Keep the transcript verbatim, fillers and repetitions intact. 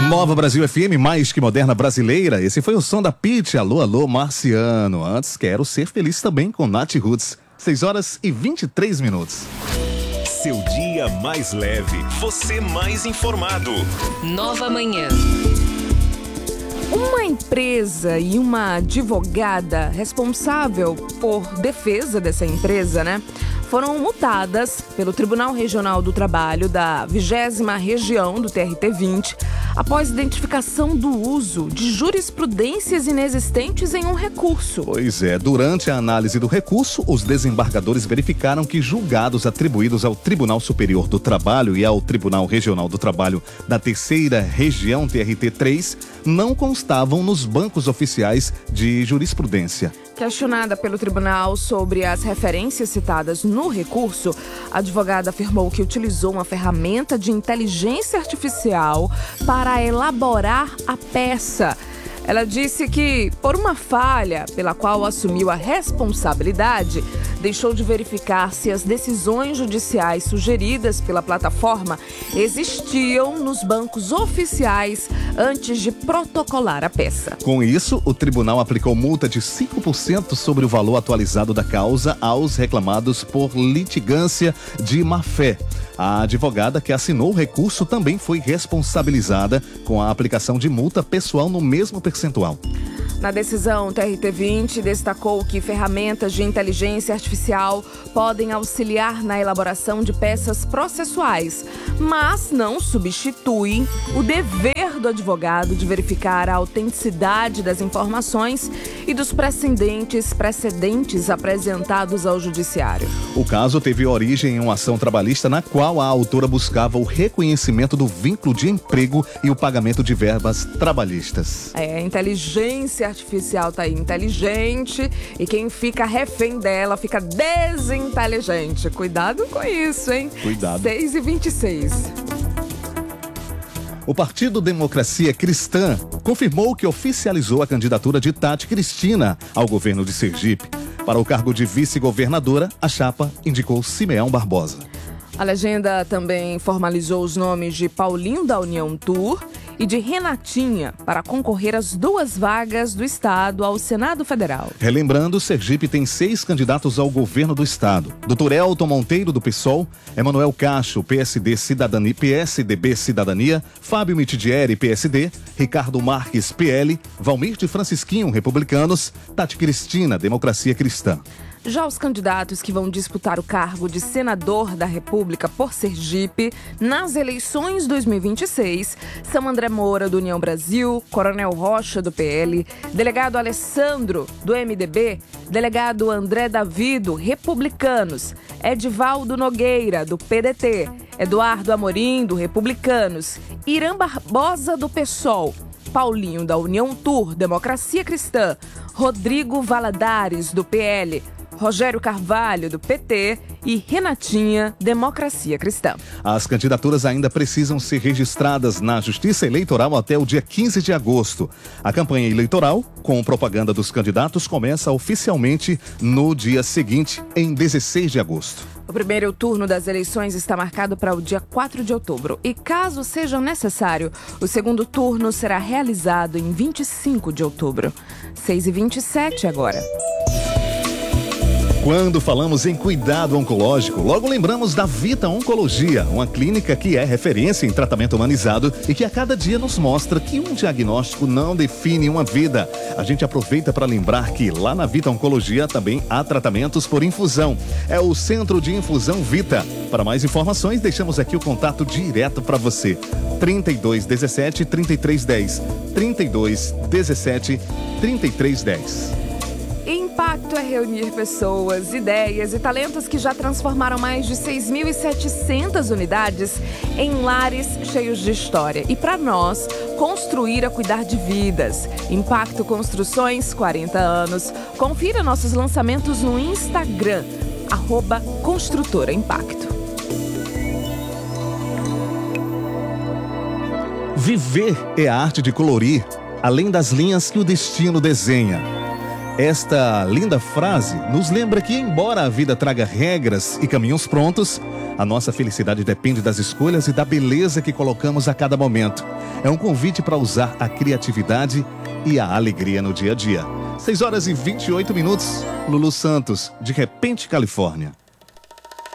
Nova Brasil F M, mais que moderna brasileira. Esse foi o som da Pitty. Alô, alô, Marciano. Antes, Quero Ser Feliz também com Nath Roots. seis horas e vinte e três minutos. Seu dia mais leve, você mais informado. Nova Manhã. Uma empresa e uma advogada responsável por defesa dessa empresa, né, foram multadas pelo Tribunal Regional do Trabalho da vigésima Região do T R T vinte após identificação do uso de jurisprudências inexistentes em um recurso. Pois é, durante a análise do recurso, os desembargadores verificaram que julgados atribuídos ao Tribunal Superior do Trabalho e ao Tribunal Regional do Trabalho da Terceira Região T R T três não constavam nos bancos oficiais de jurisprudência. Questionada pelo tribunal sobre as referências citadas no recurso, a advogada afirmou que utilizou uma ferramenta de inteligência artificial para elaborar a peça. Ela disse que, por uma falha pela qual assumiu a responsabilidade, deixou de verificar se as decisões judiciais sugeridas pela plataforma existiam nos bancos oficiais antes de protocolar a peça. Com isso, o tribunal aplicou multa de cinco por cento sobre o valor atualizado da causa aos reclamados por litigância de má-fé. A advogada que assinou o recurso também foi responsabilizada com a aplicação de multa pessoal no mesmo percentual. Na decisão, o T R T vinte destacou que ferramentas de inteligência artificial podem auxiliar na elaboração de peças processuais, mas não substituem o dever do advogado de verificar a autenticidade das informações e dos precedentes, precedentes apresentados ao judiciário. O caso teve origem em uma ação trabalhista na qual a autora buscava o reconhecimento do vínculo de emprego e o pagamento de verbas trabalhistas. É, a inteligência artificial tá aí inteligente e quem fica refém dela fica desinteligente. Cuidado com isso, hein? Cuidado. seis e vinte e seis. O Partido Democracia Cristã confirmou que oficializou a candidatura de Tati Cristina ao governo de Sergipe. Para o cargo de vice-governadora, a chapa indicou Simeão Barbosa. A legenda também formalizou os nomes de Paulinho da União Tour e de Renatinha para concorrer às duas vagas do Estado ao Senado Federal. Relembrando, Sergipe tem seis candidatos ao governo do Estado. doutor Elton Monteiro, do PSOL, Emanuel Cacho, P S D Cidadania, P S D B Cidadania, Fábio Mitidieri, P S D, Ricardo Marques, P L, Valmir de Francisquinho, Republicanos, Tati Cristina, Democracia Cristã. Já os candidatos que vão disputar o cargo de senador da República por Sergipe nas eleições dois mil e vinte e seis são André Moura, do União Brasil, Coronel Rocha, do P L, delegado Alessandro, do M D B, delegado André Davi, do Republicanos, Edivaldo Nogueira, do P D T, Eduardo Amorim, do Republicanos, Irã Barbosa, do PSOL, Paulinho da União Tour, Democracia Cristã, Rodrigo Valadares, do P L, Rogério Carvalho, do P T e Renatinha, Democracia Cristã. As candidaturas ainda precisam ser registradas na Justiça Eleitoral até o dia quinze de agosto. A campanha eleitoral, com propaganda dos candidatos, começa oficialmente no dia seguinte, em dezesseis de agosto. O primeiro turno das eleições está marcado para o dia quatro de outubro e, caso seja necessário, o segundo turno será realizado em vinte e cinco de outubro. seis e vinte e sete agora. Quando falamos em cuidado oncológico, logo lembramos da Vita Oncologia, uma clínica que é referência em tratamento humanizado e que a cada dia nos mostra que um diagnóstico não define uma vida. A gente aproveita para lembrar que lá na Vita Oncologia também há tratamentos por infusão. É o Centro de Infusão Vita. Para mais informações, deixamos aqui o contato direto para você. trinta e dois dezessete, trinta e três dez. trinta e dois dezessete, trinta e três dez. Impacto é reunir pessoas, ideias e talentos que já transformaram mais de seis mil e setecentas unidades em lares cheios de história. E para nós, construir a cuidar de vidas. Impacto Construções, quarenta anos. Confira nossos lançamentos no Instagram, arroba Construtora Impacto. Viver é a arte de colorir, além das linhas que o destino desenha. Esta linda frase nos lembra que, embora a vida traga regras e caminhos prontos, a nossa felicidade depende das escolhas e da beleza que colocamos a cada momento. É um convite para usar a criatividade e a alegria no dia a dia. seis horas e vinte e oito minutos. Lulu Santos, De Repente, Califórnia.